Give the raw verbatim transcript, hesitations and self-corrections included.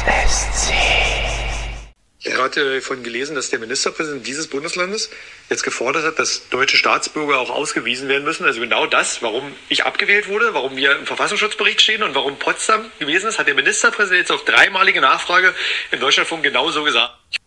S S C. Ich habe gerade von gelesen, dass der Ministerpräsident dieses Bundeslandes jetzt gefordert hat, dass deutsche Staatsbürger auch ausgewiesen werden müssen. Also genau das, warum ich abgewählt wurde, warum wir im Verfassungsschutzbericht stehen und warum Potsdam gewesen ist, hat der Ministerpräsident jetzt auf dreimalige Nachfrage im Deutschlandfunk genauso gesagt.